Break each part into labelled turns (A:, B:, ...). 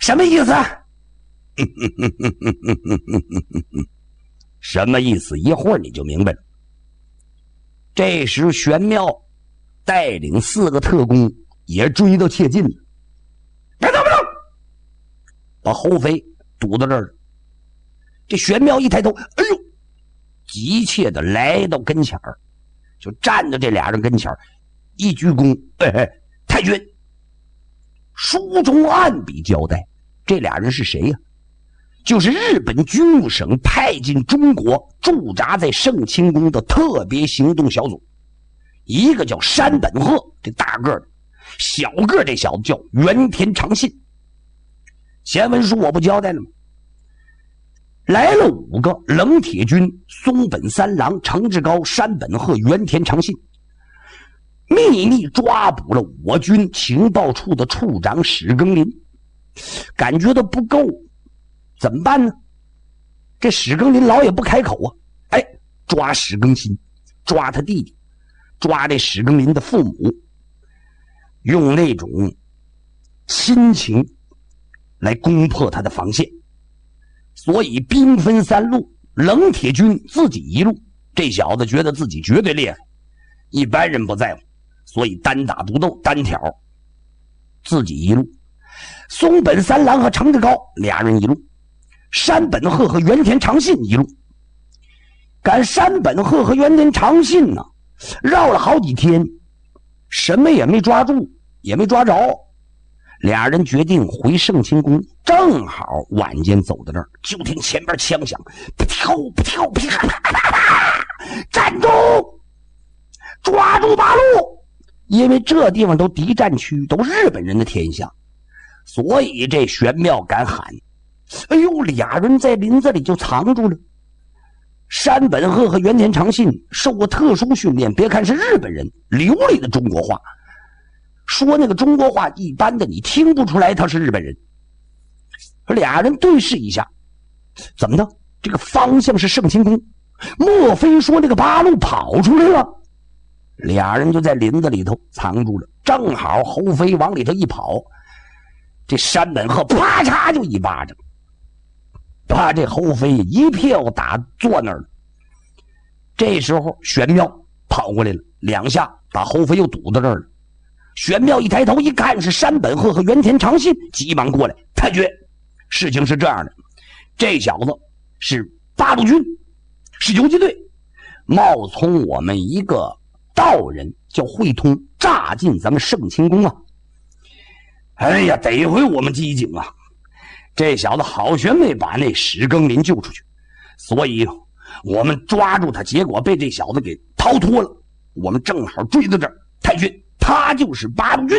A: 什么意思？什么意思？一会儿你就明白了。这时玄妙带领4个特工也追到切近了，别动，把侯飞堵到这儿了。这玄妙一抬头，哎呦，急切的来到跟前儿，就站到这俩人跟前儿，一鞠躬，太君。书中暗笔交代，这俩人是谁呀？就是日本军务省派进中国驻扎在盛清宫的特别行动小组，一个叫山本鹤，这大个的；小个这小子叫原田长信。前文书我不交代了吗？来了5个冷铁军，松本三郎、程志高、山本鹤、原田长信，秘密抓捕了我军情报处的处长史庚林。感觉到不够，怎么办呢？这史庚林老也不开口啊！抓史庚新，抓他弟弟，抓这史庚林的父母，用那种亲情来攻破他的防线。所以兵分3路，冷铁军自己一路。这小子觉得自己绝对厉害，一般人不在乎，所以单打独斗，单挑，自己一路。松本三郎和程志高俩人一路，山本鹤和原田长信一路。赶山本鹤和原田长信呢，绕了好几天，什么也没抓住，也没抓着。俩人决定回盛清宫，正好晚间走到这儿，就听前边枪响，扑跳，啪啪啪，站住！抓住八路！因为这地方都敌占区，都日本人的天下，所以这玄妙敢喊。哎呦，俩人在林子里就藏住了。山本鹤和原田长信受过特殊训练，别看是日本人，流利的中国话，说那个中国话一般的你听不出来他是日本人。俩人对视一下，怎么的？这个方向是盛清宫，莫非说那个八路跑出来了？俩人就在林子里头藏住了，正好侯飞往里头一跑，这山本鹤啪嚓就一巴掌，把这侯飞一票打坐那儿了。这时候玄妙跑过来了，2下把侯飞又堵到这儿了。玄妙一抬头一看是山本鹤和原田长信，急忙过来，太君，事情是这样的，这小子是八路军，是游击队，冒充我们一个道人叫慧通，炸进咱们盛清宫啊！哎呀，得亏我们机警啊，这小子好悬没把那史庚林救出去，所以我们抓住他，结果被这小子给逃脱了。我们正好追到这儿，太君，他就是八路军。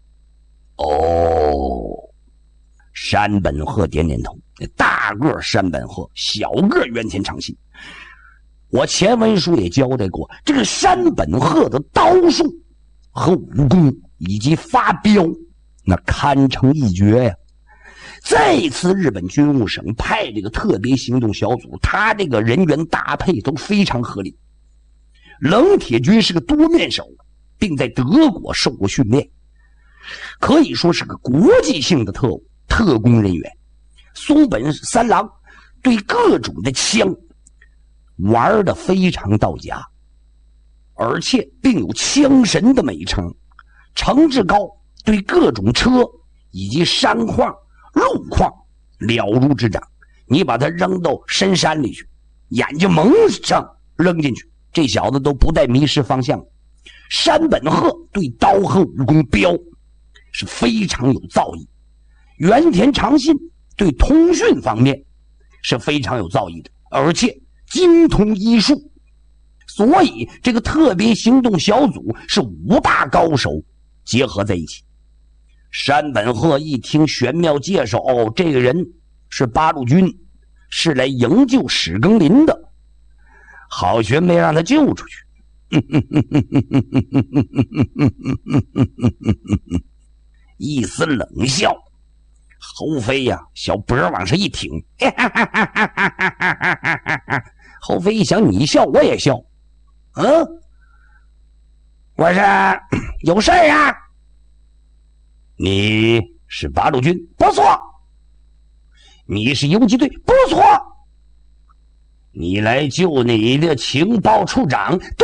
A: 哦，山本鹤点点头，大个山本鹤，小个原田长信。我前文书也交代过，这个山本鹤的刀术和武功以及发飙，那堪称一绝呀。这一次日本军务省派这个特别行动小组，他这个人员搭配都非常合理。冷铁军是个多面手，并在德国受过训练，可以说是个国际性的特工人员。松本三郎对各种的枪玩得非常到家，而且并有枪神的美称。程志高对各种车以及山况路况了如指掌，你把他扔到深山里去，眼睛蒙上扔进去，这小子都不带迷失方向。山本鹤对刀和武功标是非常有造诣，原田长信对通讯方面是非常有造诣的，而且精通医术。所以这个特别行动小组是5大高手结合在一起。山本鹤一听玄妙介绍，哦，这个人是八路军，是来营救史庚林的，好悬没让他救出去。一丝冷笑，侯飞呀，小脖往上一挺，侯飞一想，你笑我也笑，我是有事啊。你是八路军？不错， 你是游击队？不错。你来救你的情报处长？对。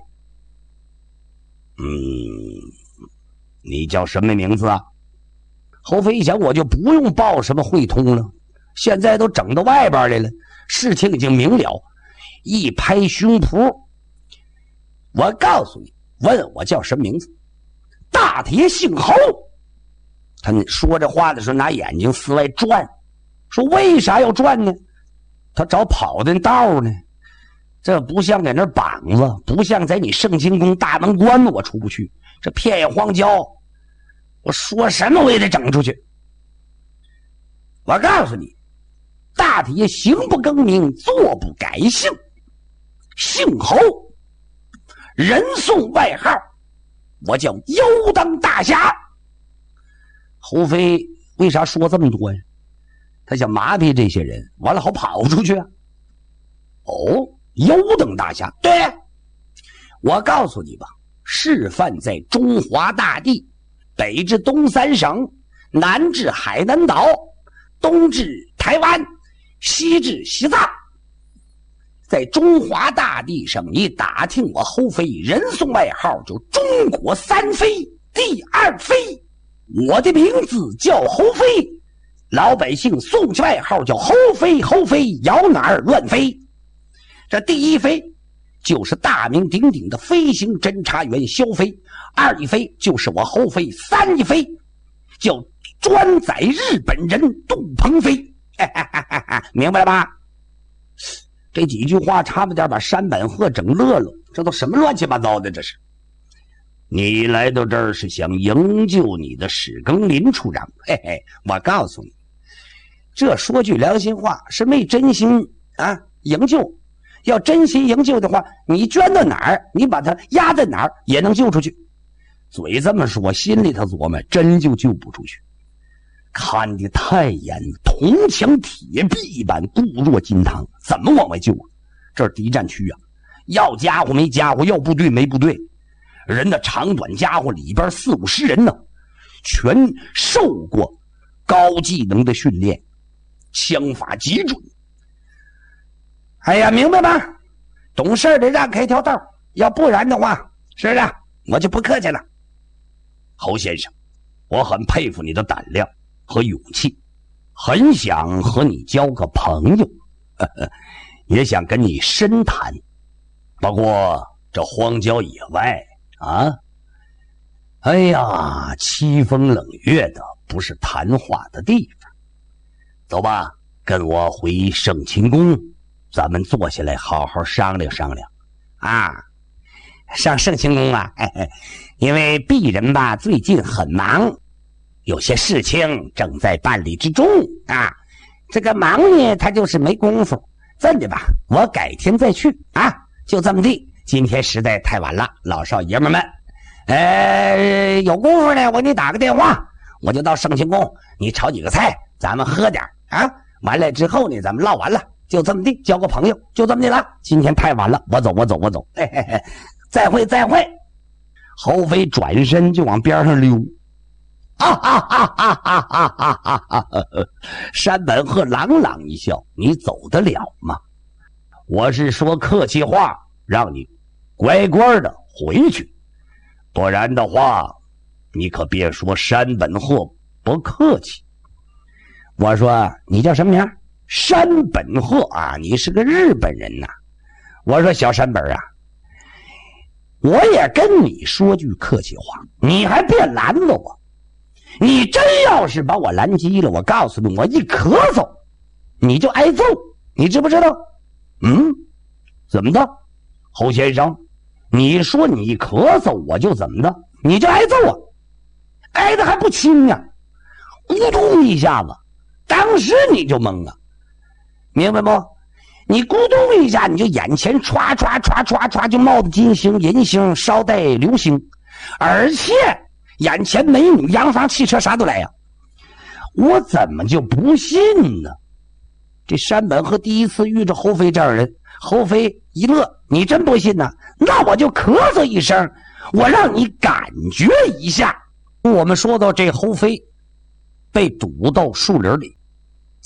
A: 你叫什么名字啊？侯飞一想，我就不用报什么会通了，现在都整到外边来了，事情已经明了。一拍胸脯，我告诉你，问我叫什么名字？大铁姓侯。他说这话的时候拿眼睛四外转，说为啥要转呢？他找跑的道呢，这不像在那绑子，不像在你圣清宫大门关我出不去，这片野荒郊，我说什么我也得整出去。我告诉你，大铁行不更名，坐不改姓，姓侯，人送外号，我叫妖当大侠。侯飞为啥说这么多呀？他想麻痹这些人，完了好跑出去啊。妖当大侠，对，我告诉你吧，示范在中华大地，北至东三省，南至海南岛，东至台湾，西至西藏，在中华大地上，你打听我侯飞，人送外号就中国三飞第二飞，我的名字叫侯飞，老百姓送起外号叫侯飞，侯飞摇哪儿乱飞。这第一飞就是大名鼎鼎的飞行侦察员萧飞，二一飞就是我侯飞，三一飞叫专宰日本人杜鹏飞。明白了吧？这几句话差不点把山本鹤整乐了，这都什么乱七八糟的这是？你来到这儿是想营救你的史庚林处长？嘿嘿，我告诉你，这说句良心话，是没真心啊营救。要真心营救的话，你捐到哪儿，你把他压在哪儿也能救出去。嘴这么说，心里头琢磨，真就救不出去。看得太严了，铜墙铁壁一般，固若金汤，怎么往外救啊？这是敌占区啊，要家伙没家伙，要部队没部队，人的长短家伙里边40-50人呢，全受过高技能的训练，枪法极准。哎呀，明白吧？懂事得让开条道，要不然的话，是啊，我就不客气了。侯先生，我很佩服你的胆量和勇气，很想和你交个朋友，也想跟你深谈。不过这荒郊野外啊，哎呀，凄风冷月的，不是谈话的地方。走吧，跟我回圣清宫，咱们坐下来好好商量商量啊。上圣清宫啊，因为鄙人吧最近很忙，有些事情正在办理之中啊。这个忙呢，他就是没功夫。这么的吧，我改天再去啊，就这么地。今天实在太晚了，老少爷们们，有功夫呢，我给你打个电话，我就到圣清宫，你炒几个菜，咱们喝点啊。完了之后呢，咱们唠完了，就这么地，交个朋友，就这么地了。今天太晚了，我走。再会。侯飞转身就往边上溜。山本鹤朗朗一笑，你走得了吗？我是说客气话，让你乖乖的回去，不然的话，你可别说山本鹤不客气。我说你叫什么名？山本鹤啊，你是个日本人呐。我说小山本啊，我也跟你说句客气话，你还别拦着我。你真要是把我拦击了，我告诉你，我一咳嗽你就挨揍，你知不知道？怎么的？侯先生，你说你一咳嗽我就怎么的，你就挨揍啊？挨得还不轻啊，咕咚一下子，当时你就懵了，明白不？你咕咚一下，你就眼前唰就冒的金星、银星、捎带流星，而且眼前美女、洋房、汽车啥都来呀！我怎么就不信呢？这山本和第一次遇着侯飞这样人，侯飞一乐，你真不信呢？那我就咳嗽一声，我让你感觉一下。我们说到这侯飞被堵到树林里，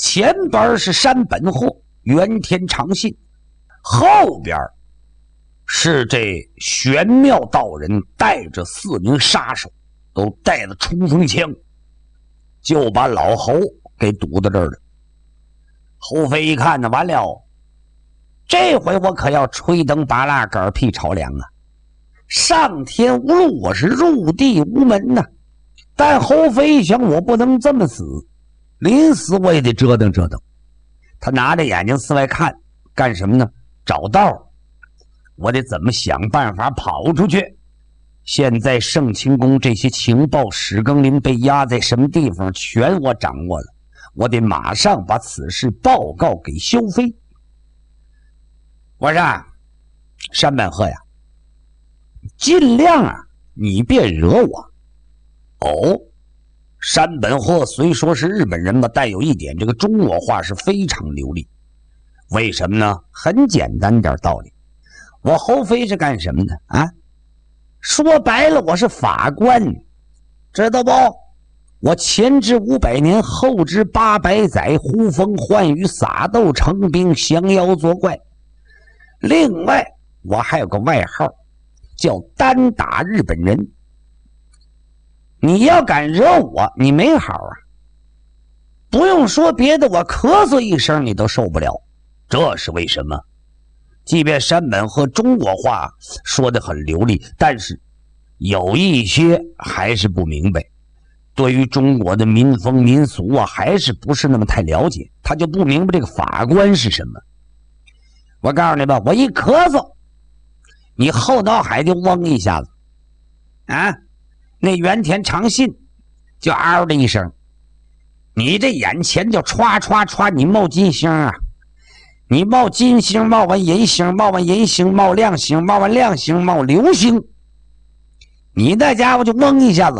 A: 前边是山本货、原田长信，后边是这玄妙道人带着4名杀手，都带着冲锋枪，就把老侯给堵到这儿了。侯飞一看呢，完了，这回我可要吹灯拔蜡杆屁炒凉啊！上天无路，我是入地无门呐。但侯飞一想，我不能这么死，临死我也得折腾折腾。他拿着眼睛四外看，干什么呢？找道。我得怎么想办法跑出去？现在盛清宫这些情报，史更林被压在什么地方，全我掌握了。我得马上把此事报告给萧飞。我说山本鹤呀，尽量啊，你别惹我。哦，山本鹤虽说是日本人吧，带有一点这个中国话是非常流利。为什么呢？很简单点道理。我侯飞是干什么的啊？说白了，我是法官，知道不？我前知500年，后知800载，呼风唤雨，撒豆成兵，降妖作怪。另外，我还有个外号，叫单打日本人。你要敢惹我，你没好啊！不用说别的，我咳嗽一声你都受不了。这是为什么？即便山本和中国话说得很流利，但是有一些还是不明白。对于中国的民风民俗啊，还是不是那么太了解，他就不明白这个法官是什么。我告诉你吧，我一咳嗽，你后脑海就嗡一下子啊！那原田长信就嗷的一声，你这眼前就歘歘歘，你冒金星啊！你冒金星，冒完银星，冒完银星，冒亮星，冒完亮星，冒流星，你那家伙就嗡一下子。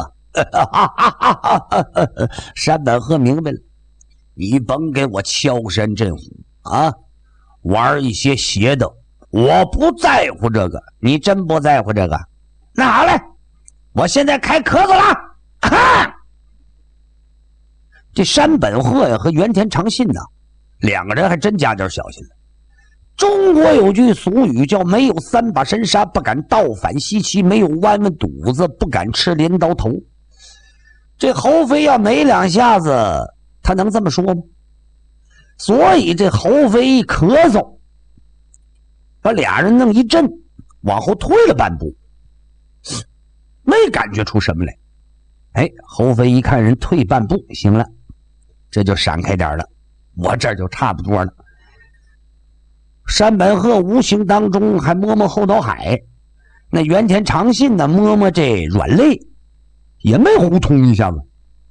A: 山本鹤明白了，你甭给我敲山震虎啊，玩一些邪的，我不在乎这个。你真不在乎这个？那好嘞，我现在开咳嗽了。这山本鹤呀和原田长信呢，两个人还真加点小心了。中国有句俗语叫没有3把神杀不敢倒反西岐，没有弯弯肚子不敢吃镰刀头。这侯飞要没2下子，他能这么说吗？所以这侯飞一咳嗽，把俩人弄一震，往后退了半步，没感觉出什么来。哎，侯飞一看人退半步，行了，这就闪开点了，我这就差不多了。山本鹤无形当中还摸摸后脑海，那原田长信呢摸摸这软肋，也没胡通一下子。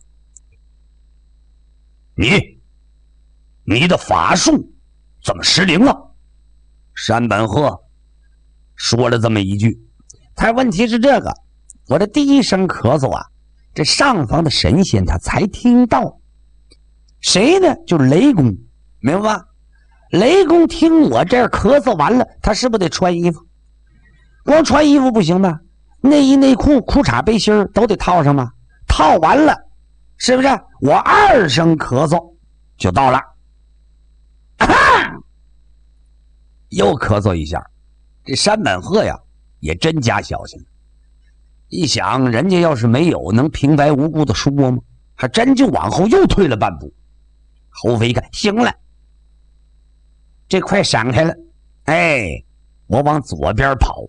A: 你的法术怎么失灵了？山本鹤说了这么一句。他问题是这个，我的第一声咳嗽啊，这上方的神仙他才听到。谁呢？就是雷公，明白吧？雷公听我这儿咳嗽完了，他是不是得穿衣服？光穿衣服不行吧？内衣内裤裤衩背心都得套上吗？套完了，是不是我2声咳嗽就到了？又咳嗽一下，这山本鹤呀也真加小心了。一想人家要是没有能平白无故的说吗？还真就往后又退了半步。侯飞一看，行了，这快闪开了，哎，我往左边跑。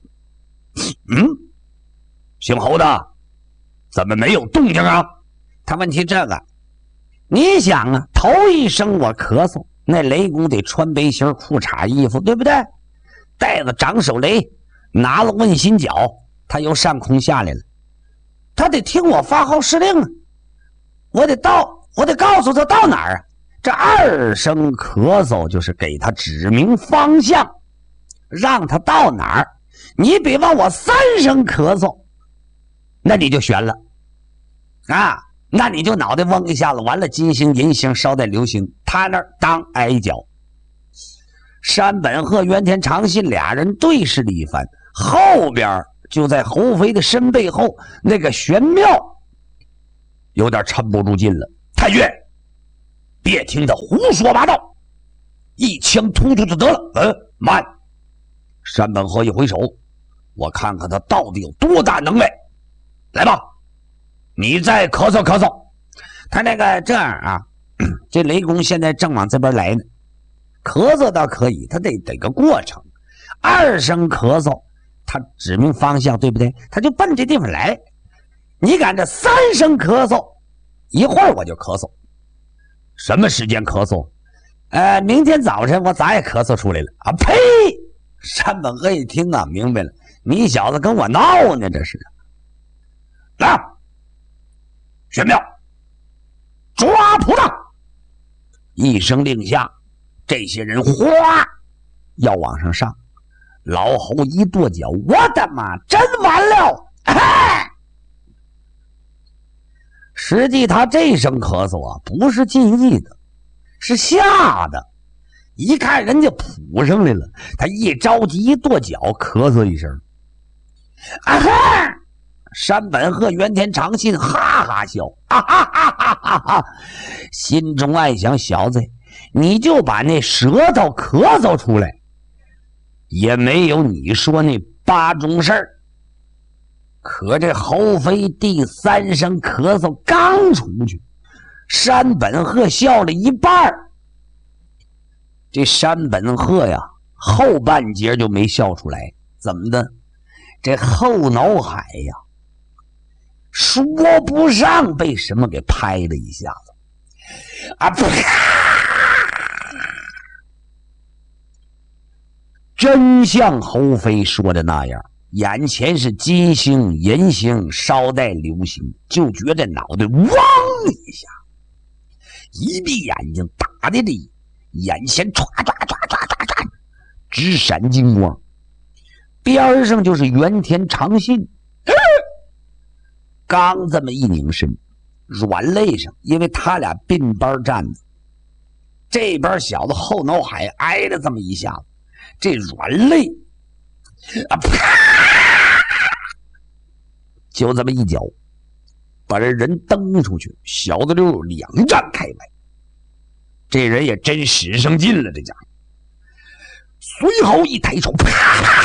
A: 姓侯的怎么没有动静啊？他问题这个，你想啊，头一声我咳嗽，那雷公得穿背心裤衩衣服，对不对？带着长手雷，拿了问心脚，他又上空下来了，他得听我发号施令啊！我得告诉他到哪儿啊！这2声咳嗽就是给他指明方向，让他到哪儿。你比方我3声咳嗽，那你就悬了啊！那你就脑袋嗡一下子，完了金星银星捎带流星，他那儿当挨一脚。山本鹤原田长信俩人对视了一番，后边就在侯飞的身背后，那个玄妙有点沉不住劲了。太君， 别听他胡说八道，一枪突突就得了。慢！山本鹤一挥手，我看看他到底有多大能耐。来吧，你再咳嗽咳嗽。他那个这样啊，这雷公现在正往这边来呢，咳嗽倒可以，他得个过程。2声咳嗽，他指明方向，对不对？他就奔这地方来。你赶这3声咳嗽，一会儿我就咳嗽。什么时间咳嗽？明天早晨我咋也咳嗽出来了啊！呸！山本鹤一听啊，明白了，你小子跟我闹呢，这是。来，玄妙，抓捕他！一声令下，这些人哗要往上上。老侯一跺脚，我的妈，真完了！实际他这声咳嗽啊，不是尽意的，是吓的。一看人家扑上来了，他一着急一跺脚，咳嗽一声。啊哈！山本鹤、原田长信哈哈笑，哈哈哈哈哈哈，心中暗想：小子，你就把那舌头咳嗽出来，也没有你说那8种事儿。可这侯飞第3声咳嗽刚出去，山本鹤笑了一半。这山本鹤呀，后半截就没笑出来，怎么的？这后脑海呀，说不上被什么给拍了一下子啊！啪！真像侯飞说的那样，眼前是金星、银星，捎带流星，就觉得脑袋汪一下，一闭眼睛，打的这眼前唰唰唰唰唰唰直闪金光。边上就是原田长信，刚这么一拧身，软肋上，因为他俩并班站着，这边小子后脑海挨了这么一下子，这软肋啊，啪，就这么一脚，把这人蹬出去，小子溜2丈开外。这人也真使上劲了，这家伙。随后一抬手，啪，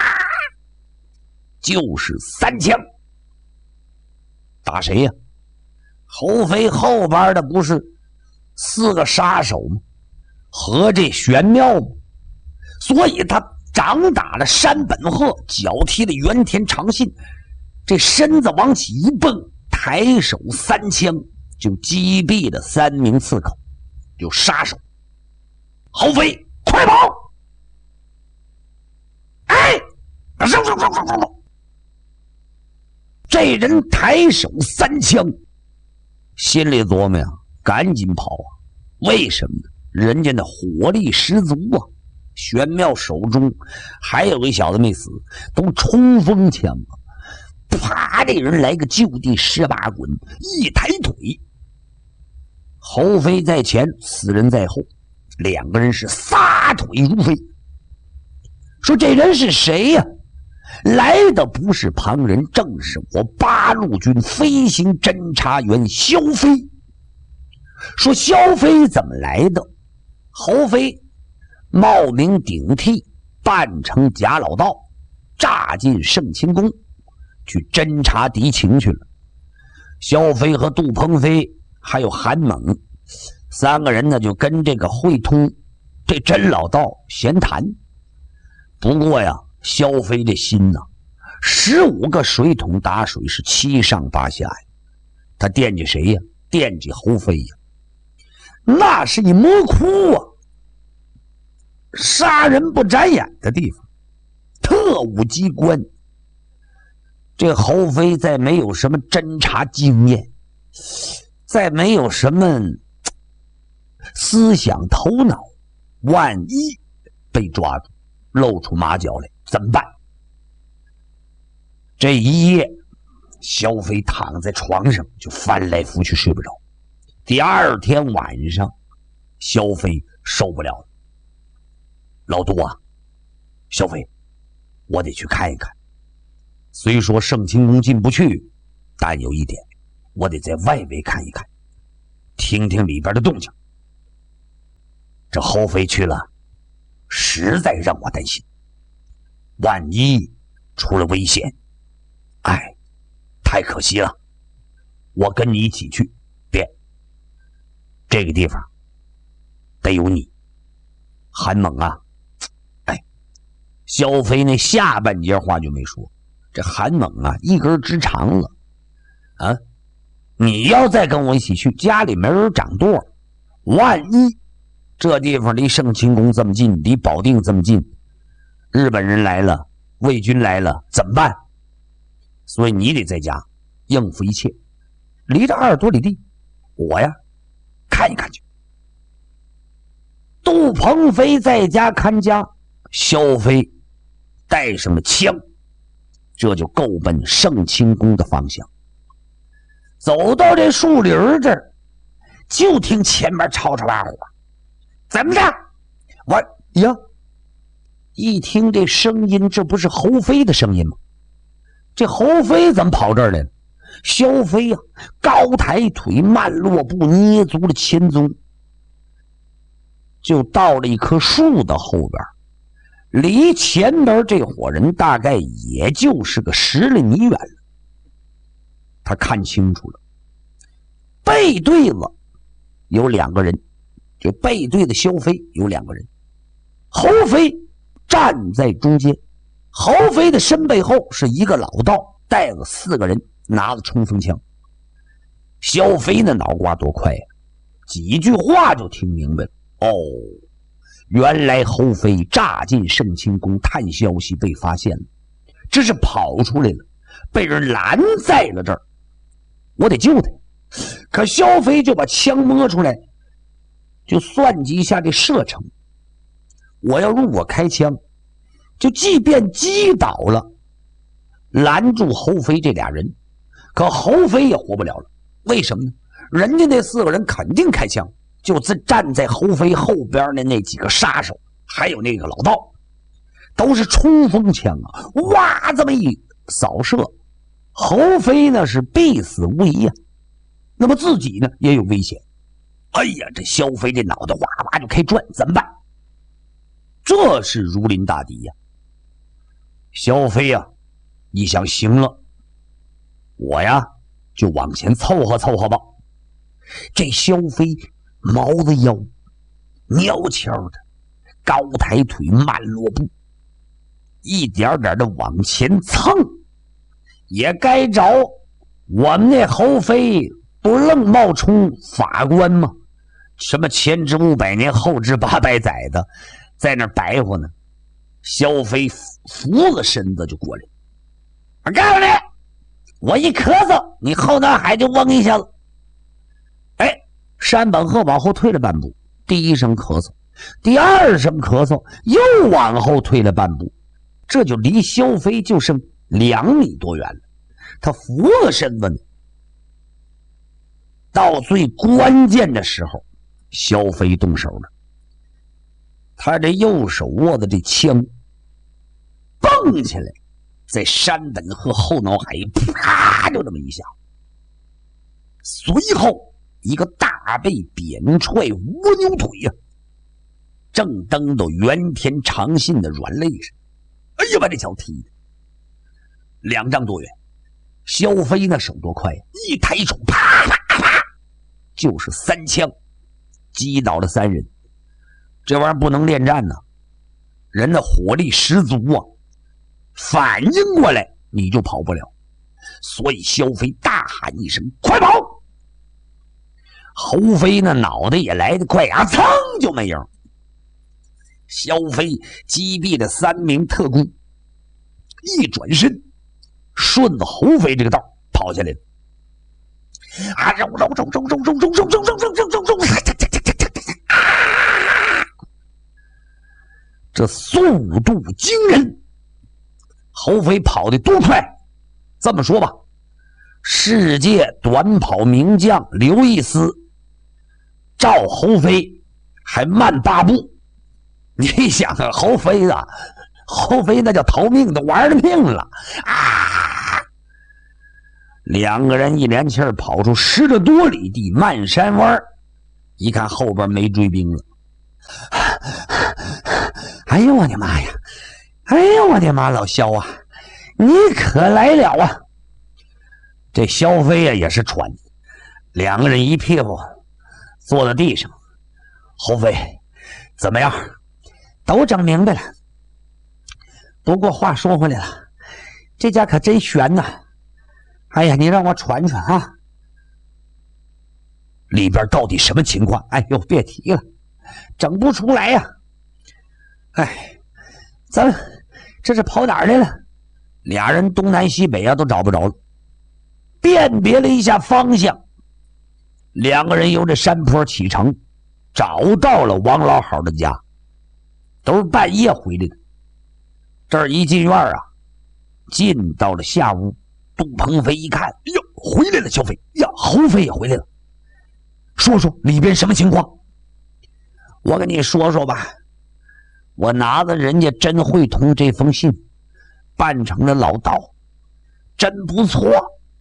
A: 就是3枪。打谁呀？侯飞后边的不是4个杀手吗？和这玄妙吗？所以他掌打了山本鹤，脚踢了原田长信，这身子往起一蹦，抬手3枪就击毙了3名刺客，就杀手。侯飞，快跑！哎，这人抬手3枪，心里琢磨呀，赶紧跑啊！为什么呢？人家那火力十足啊！玄妙手中还有一小子没死，都冲锋枪啊！啪，这人来个就地18滚，一抬腿，侯飞在前，死人在后，2个人是撒腿如飞。说这人是谁呀？来的不是旁人，正是我8路军飞行侦察员萧飞。说萧飞怎么来的？侯飞冒名顶替，扮成假老道，炸进圣清宫去侦察敌情去了。萧飞和杜鹏飞还有韩猛3个人呢，就跟这个会通这真老道闲谈。不过呀，萧飞这心呐，15个水桶打水是七上八下呀。他惦记谁呀？惦记侯飞呀。那是一魔窟啊，杀人不眨眼的地方，特务机关。这侯飞再没有什么侦察经验，再没有什么思想头脑，万一被抓住露出马脚来怎么办？这一夜萧飞躺在床上就翻来覆去睡不着。第2天晚上萧飞受不了了，老杜啊，萧飞，我得去看一看。虽说圣清宫进不去，但有一点，我得在外围看一看，听听里边的动静。 这侯飞去了，实在让我担心，万一出了危险，哎，太可惜了。我跟你一起去。别，这个地方得有你。韩猛啊，哎，萧飞那下半截话就没说，这韩猛啊一根直肠子啊！你要再跟我一起去，家里没人掌舵，万一这地方离盛清宫这么近，离保定这么近，日本人来了，魏军来了怎么办？所以你得在家应付一切，离着20多里地，我呀看一看去。杜鹏飞在家看家，萧飞带上了枪，这就够奔盛清宫的方向。走到这树林这儿，就听前面吵吵嚷嚷，怎么着？我呀，一听这声音，这不是侯飞的声音吗？这侯飞怎么跑这儿来了？萧飞呀，高抬腿，慢落步，捏足了前踪，就到了一棵树的后边，离前边这伙人大概也就是个10厘米远了。他看清楚了，背对子有2个人，这背对的萧飞有2个人，侯飞站在中间，侯飞的身背后是一个老道，带着4个人拿着冲锋枪。萧飞那脑瓜多快呀，几句话就听明白了。哦，原来侯飞炸进盛清宫探消息被发现了，这是跑出来了，被人拦在了这儿，我得救他。可萧飞就把枪摸出来，就算计一下这射程，我要如果开枪，就即便击倒了拦住侯飞这俩人，可侯飞也活不了了。为什么呢？人家那4个人肯定开枪，就站在侯飞后边的那几个杀手，还有那个老道，都是冲锋枪啊！哇，这么一扫射，侯飞呢是必死无疑呀。那么自己呢也有危险。哎呀，这萧飞这脑袋哇哇就开转，怎么办？这是如临大敌呀。萧飞呀，一想行了，我呀就往前凑合凑合吧。这萧飞毛着腰，苗条的，高抬腿，慢落步，一点点的往前蹭。也该找我们那侯飞不愣冒充法官吗？什么前知500年，后知800载的，在那白活呢。萧飞扶个身子就过来，我告诉你，我一咳嗽，你后脑海就嗡一下子。哎，山本鹤往后退了半步，第一声咳嗽，第2声咳嗽，又往后退了半步，这就离萧飞就剩2米多远了。他扶个身子呢，到最关键的时候，萧飞动手了。他这右手握的这枪蹦起来，在山本鹤后脑海啪就这么一下，随后一个大背扁踹蜗牛腿呀，正蹬到原田长信的软肋上。哎呀，把这脚踢的2丈多远。萧飞那手多快呀，一抬手啪啪啪就是3枪，击倒了3人。这玩意儿不能恋战呢，人的火力十足啊，反应过来你就跑不了。所以萧飞大喊一声快跑。侯飞那脑袋也来得快啊，噌就没影。萧飞击毙了3名特工，一转身顺着侯飞这个道跑下来了。啊，肉肉肉肉肉肉肉肉肉肉肉肉肉，这速度惊人。侯飞跑得多快？这么说吧，世界短跑名将刘易斯照侯飞还慢8步。你想啊，侯飞那叫逃命的，玩了命了啊！2个人一连气儿跑出10多里地漫山湾，一看后边没追兵了， 哎呦我的妈呀！哎呦我的妈，老萧啊，你可来了啊！这萧飞呀也是喘，两个人一屁股坐在地上。侯飞，怎么样？都整明白了。不过话说回来了，这家可真悬呐！哎呀，你让我喘喘啊！里边到底什么情况？哎呦，别提了，整不出来呀！哎，咱这是跑哪儿来了？俩人东南西北啊都找不着了。辨别了一下方向，两个人由这山坡启程，找到了王老好的家。都是半夜回来的。这儿一进院啊，进到了下屋，杜鹏飞一看，哟，回来了，小飞呀，侯飞也回来了。说说里边什么情况？我跟你说说吧，我拿着人家甄慧彤这封信，办成了老道，真不错。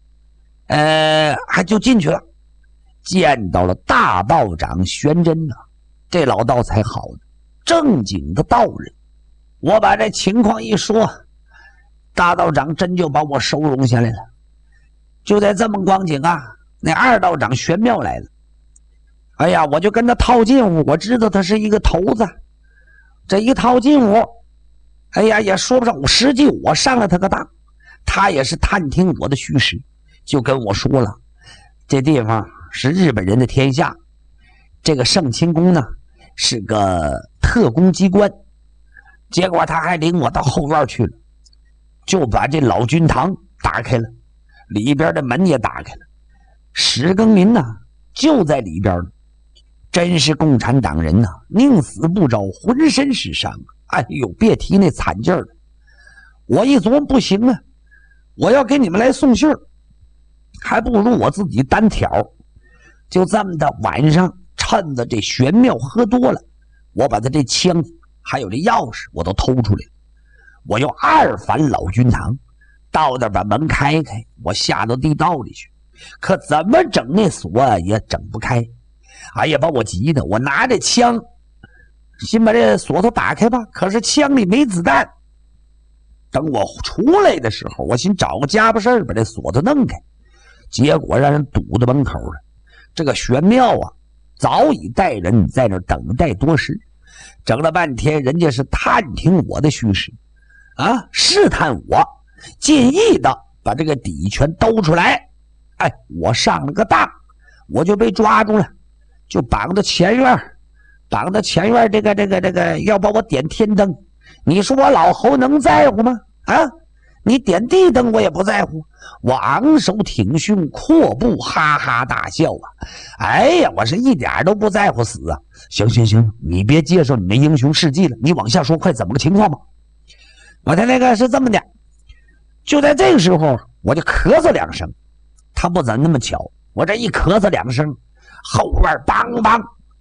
A: 还就进去了，见到了大道长玄真呢，这老道才好的，正经的道人。我把这情况一说，大道长真就把我收容下来了。就在这么光景啊，那二道长玄妙来了。哎呀，我就跟他套近乎，我知道他是一个头子。这一套近乎，哎呀，也说不上，实际我上了他个当，他也是探听我的虚实，就跟我说了，这地方是日本人的天下，这个圣清宫呢是个特工机关。结果他还领我到后院去了，就把这老君堂打开了，里边的门也打开了，史庚民呢就在里边了。真是共产党人呐，宁死不招，浑身是伤。哎呦，别提那惨劲儿了。我一琢磨，不行啊，我要给你们来送信儿，还不如我自己单挑。就这么的，晚上趁着这玄妙喝多了，我把他这枪还有这钥匙我都偷出来了。我要二反老君堂，到那把门开开，我下到地道里去。可怎么整那锁也整不开。哎呀，把我急的，我拿着枪先把这锁头打开吧，可是枪里没子弹。等我出来的时候，我先找个家伙事儿把这锁头弄开，结果让人堵在门口了。这个玄妙啊，早已带人在那等待多时，整了半天，人家是探听我的虚实啊，试探我，尽意的把这个底全兜出来。哎，我上了个当，我就被抓住了。就绑到前院，这个要把我点天灯。你说我老侯能在乎吗？啊，你点地灯我也不在乎。我昂首挺胸，阔步哈哈大笑啊！哎呀，我是一点都不在乎死啊！行，你别介绍你那英雄事迹了，你往下说，快怎么个情况吧？我的那个是这么的，就在这个时候，我就咳嗽两声。他不怎么那么巧，我这一咳嗽两声。后边梆梆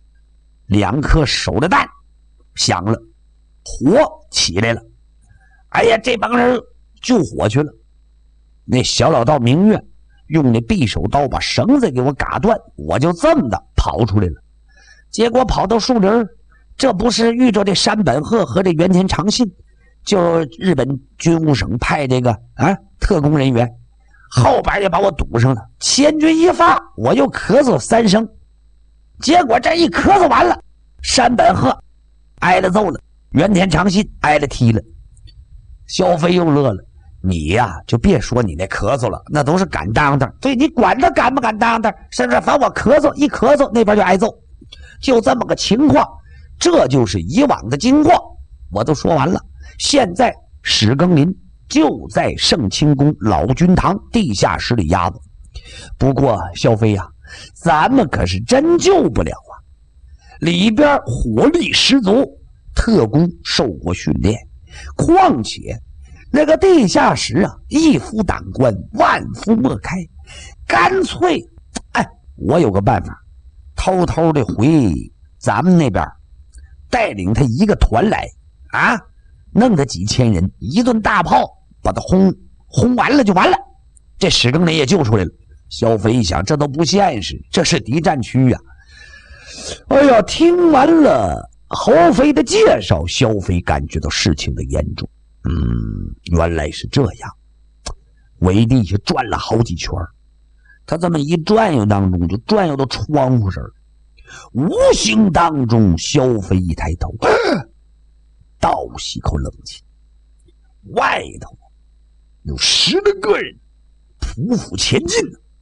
A: 2颗手榴弹响了，火起来了。哎呀，这帮人救火去了。那小老道明月用那匕首刀把绳子给我嘎断，我就这么的跑出来了。结果跑到树林，这不是遇着这山本鹤和这原田长信，就日本军务省派这个特工人员，后边也把我堵上了。千钧一发，我又咳嗽3声。结果这一咳嗽完了，山本鹤挨了揍了，原田长信挨了踢了。萧飞又乐了，你呀就别说你那咳嗽了，那都是敢当当。对，你管他敢不敢当当，甚至反我咳嗽一咳嗽那边就挨揍，就这么个情况。这就是以往的经过，我都说完了。现在史庚民就在圣清宫老君堂地下室里压着。不过萧飞呀，咱们可是真救不了啊！里边火力十足，特工受过训练，况且那个地下室啊，一夫当关，万夫莫开。干脆，我有个办法，偷偷的回咱们那边，带领他一个团来啊，弄他几千人，一顿大炮把他轰完了就完了。这史庚民也救出来了。萧飞一想，这都不现实，这是敌占区呀！哎呀，听完了侯飞的介绍，萧飞感觉到事情的严重。原来是这样。围地下转了好几圈，他这么一转悠当中，就转悠到窗户这儿。无形当中，萧飞一抬头，倒吸口冷气。外头有10来个人匍匐前进。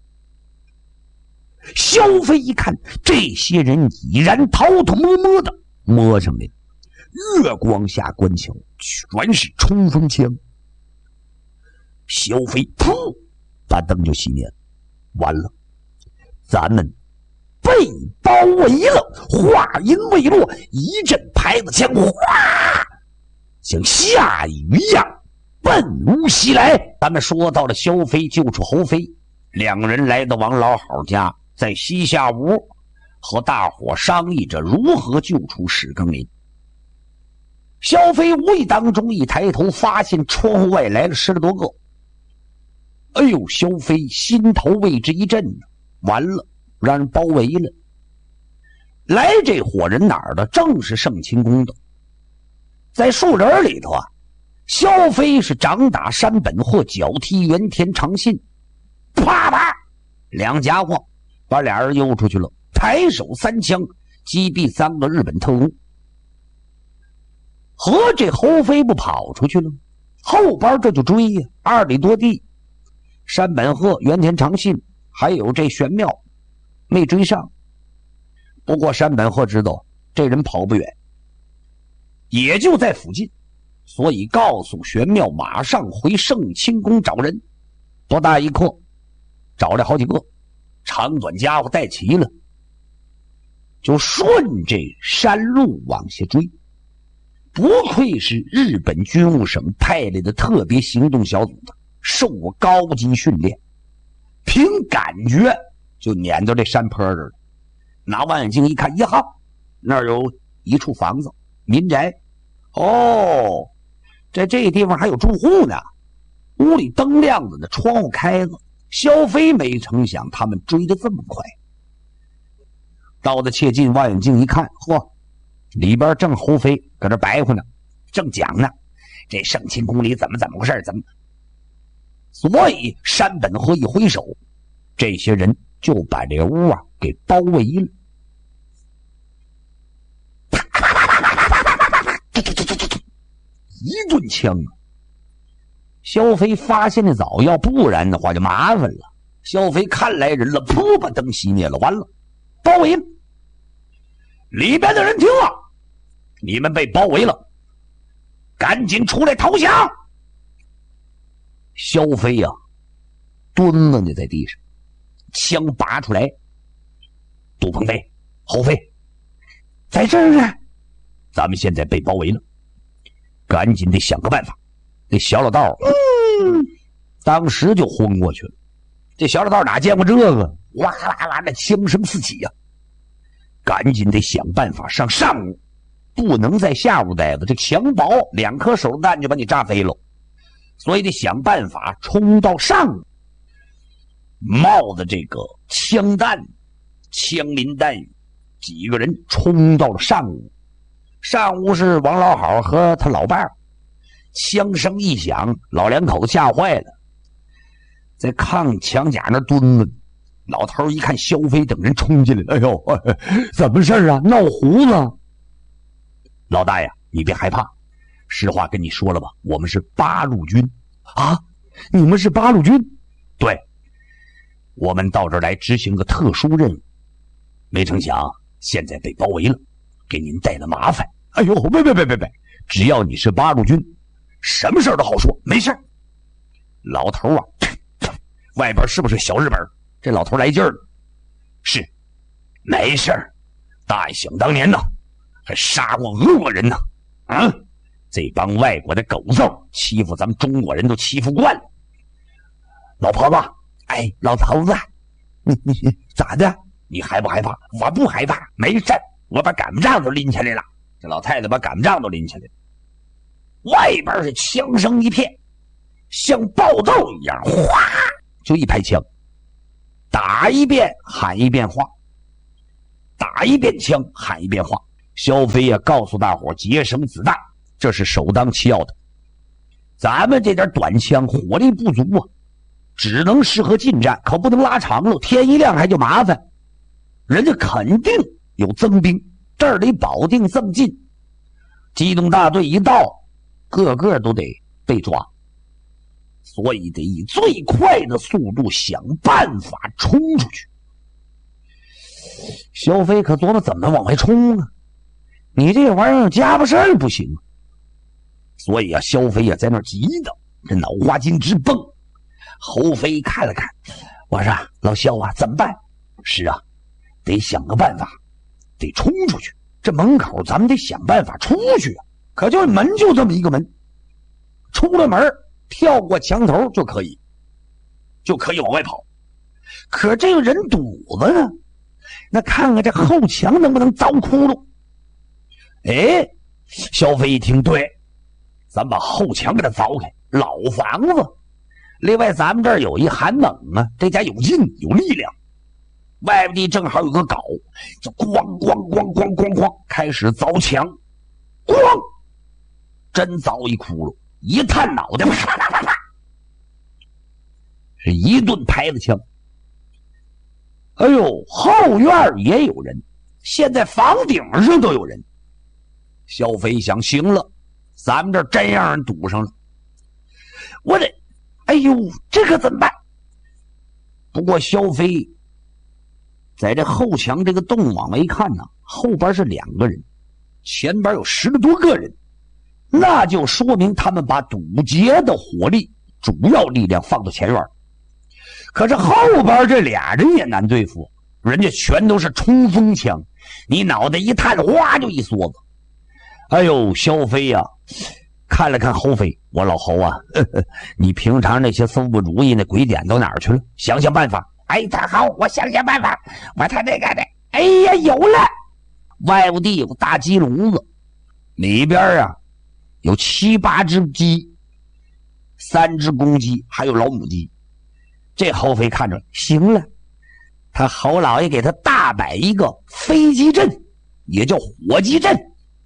A: 萧飞一看，这些人已然偷偷摸摸的摸上来，月光下观瞧，全是冲锋枪。萧飞噗，把灯就熄灭了。完了，咱们被包围了。话音未落，一阵拍子枪哗，像下雨一样奔屋袭来。咱们说到了萧飞救出侯飞，两个人来到王老好家，在西夏屋和大伙商议着如何救出史更林。萧飞无意当中一抬头，发现窗户外来了10来多个。哎呦，萧飞心头为之一震，完了，让人包围了。来这伙人哪儿的？正是盛清宫的。在树林里头啊，萧飞是掌打山本鹤，脚踢原田长信，啪啪，两家伙把俩人悠出去了，抬手3枪击毙3个日本特工。和这侯飞不跑出去了，后边这就追呀，2里多地。山本鹤、原田长信还有这玄妙没追上。不过山本鹤知道这人跑不远，也就在附近，所以告诉玄妙马上回盛清宫找人。不大一刻找了好几个，长短家伙带齐了，就顺这山路往下追。不愧是日本军务省派来的特别行动小组的，受过高级训练，凭感觉就撵到这山坡这儿了。拿望远镜一看，呀，那儿有一处房子，民宅。哦，在这地方还有住户呢，屋里灯亮着呢，窗户开着。萧飞没成想他们追得这么快。到了切近，望远镜一看，嚯，里边正侯飞搁这白活呢，正讲呢，这盛清宫里怎么回事，怎么。所以山本鹤一挥手，这些人就把这屋啊给包围了。一顿枪啊！萧飞发现的早，要不然的话就麻烦了。萧飞看来人了，噗，把灯熄灭了，完了，包围了。里边的人听了，你们被包围了，赶紧出来投降！萧飞呀，蹲了呢在地上，枪拔出来。杜鹏飞、侯飞，在这儿呢，咱们现在被包围了，赶紧得想个办法。这小老道当时就昏过去了。这小老道哪见过这个？哇啦啦的枪声四起呀！赶紧得想办法上上屋，不能在下屋待着，这墙薄，2颗手榴弹就把你炸飞了。所以得想办法冲到上屋，冒着这个枪弹、枪林弹雨，几个人冲到了上屋。上屋是王老好和他老伴儿。枪声一响，老两口子吓坏了，在炕墙角那蹲着。老头一看萧飞等人冲进来了，哎呦，怎么事啊？闹胡子！老大爷，你别害怕，实话跟你说了吧，我们是八路军啊！你们是八路军？对，我们到这儿来执行个特殊任务，没成想现在被包围了，给您带了麻烦。哎呦，别，只要你是八路军，什么事儿都好说，没事儿。老头啊，外边是不是小日本？这老头来劲儿了。是，没事儿。大爷想当年呢，还杀过俄国人呢。啊，这帮外国的狗揍欺负咱们中国人都欺负惯了。老婆子，哎，老头子，你咋的？你害不害怕？我不害怕，没事儿。我把擀面杖都拎起来了。这老太太把擀面杖都拎起来了。外边是枪声一片，像爆豆一样，哗就一排枪，打一遍喊一遍话，打一遍枪喊一遍话。 萧飞呀，告诉大伙节省子弹，这是首当其要的。咱们这点短枪火力不足啊，只能适合近战，可不能拉长了，天一亮还就麻烦。人家肯定有增兵，这儿得保定这么近，机动大队一到，个个都得被抓，所以得以最快的速度想办法冲出去。萧飞可琢磨怎么往外冲啊，你这玩意儿加不事不行。所以啊，萧飞啊在那儿急的这脑花筋直蹦。侯飞看了看，我说老萧啊，怎么办？是啊，得想个办法，得冲出去。这门口咱们得想办法出去啊，可就是门就这么一个门，出了门跳过墙头就可以往外跑。可这个人堵子呢，那看看这后墙能不能凿窟窿。哎，萧飞一听，对，咱把后墙给它凿开，老房子。另外咱们这儿有一韩猛啊，这家有劲有力量，外边地正好有个镐，就咣咣咣咣咣咣开始凿墙，咣，真凿一窟窿，一探脑袋，啪啪啪啪，是一顿拍子枪。哎呦，后院也有人，现在房顶上都有人。萧飞想，行了，咱们这真让人堵上了，我得，哎呦，这可怎么办？不过萧飞在这后墙这个洞往外一看呢，后边是2个人，前边有10多个人，那就说明他们把堵截的火力主要力量放到前院。可是后边这俩人也难对付，人家全都是冲锋枪，你脑袋一探，哗就一梭子。哎呦，萧飞呀，看了看侯飞，我老侯啊，你平常那些馊不主意那鬼点到哪儿去了？想想办法。哎，大好，我想想办法，我他那个的，哎呀，有了！外屋地有个大鸡笼子，里边啊有7、8只鸡，3只公鸡，还有老母鸡。这侯飞看着行了，他侯老爷给他大摆一个飞机阵，也叫火鸡阵。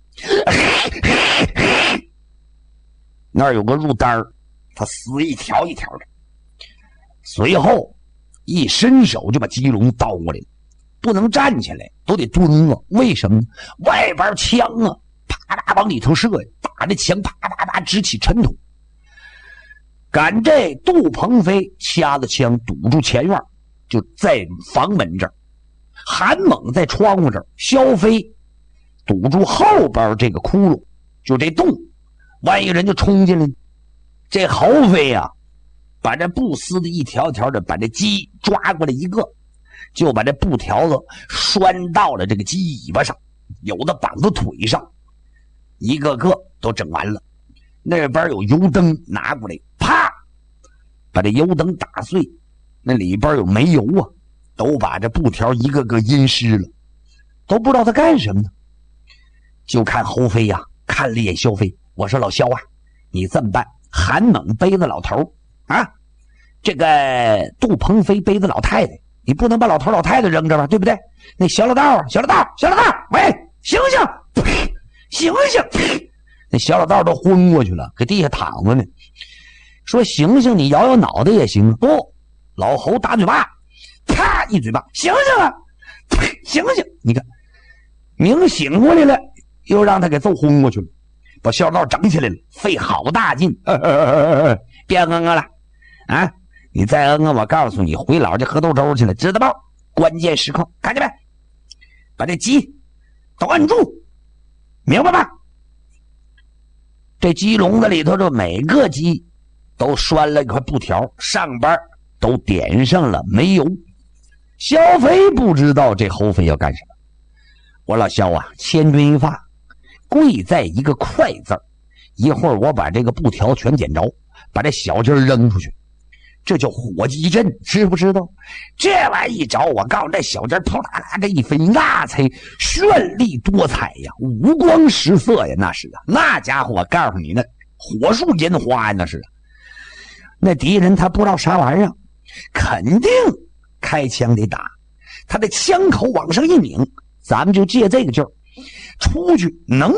A: 那儿有个入单他撕一条一条的，随后一伸手就把鸡笼倒过来了，不能站起来，都得蹲啊。为什么呢？外边枪啊，啪啪往里头射呀，打着枪啪啪啪直起尘土。赶这杜鹏飞掐着枪堵住前院，就在房门这儿；韩猛在窗户这儿，萧飞堵住后边这个窟窿，就这洞，万一人就冲进来。这侯飞啊，把这布撕的一条条的，把这鸡抓过来一个，就把这布条子拴到了这个鸡尾巴上，有的绑在腿上，一个个都整完了。那边有油灯拿过来，啪，把这油灯打碎，那里边有煤油啊，都把这布条一个个阴湿了，都不知道他干什么呢。就看侯飞呀，看了一眼萧飞，我说老萧啊，你这么办，韩猛背着老头啊，这个杜鹏飞背着老太太，你不能把老头老太太扔着吧，对不对？那小老道，喂，醒醒，醒醒！那小老道都昏过去了，搁地下躺着呢。说醒醒，你摇摇脑袋也行。不，老侯打嘴巴，啪一嘴巴，醒醒啊，醒醒！你看，明醒过来了，又让他给揍昏过去了，把小老道整起来了，费好大劲。别嗯了啊！你再嗯，我告诉你，回老家喝豆粥去了，知道不？关键时刻，看见没？把这鸡都摁住，明白吧？这鸡笼子里头，这每个鸡都拴了一块布条，上边都点上了煤油。萧飞不知道这侯飞要干什么。我老萧啊，千钧一发，贵在一个快字儿。一会儿我把这个布条全点着，把这小鸡扔出去，这叫火鸡阵，知不知道？这玩意一着，我告诉这小鸡扑啦啦这一飞，那才绚丽多彩呀，五光十色呀，那是啊，那家伙我告诉你，那火树银花呀，那是。那敌人他不知道啥玩意儿，肯定开枪得打，他的枪口往上一拧，咱们就借这个劲儿， 出去能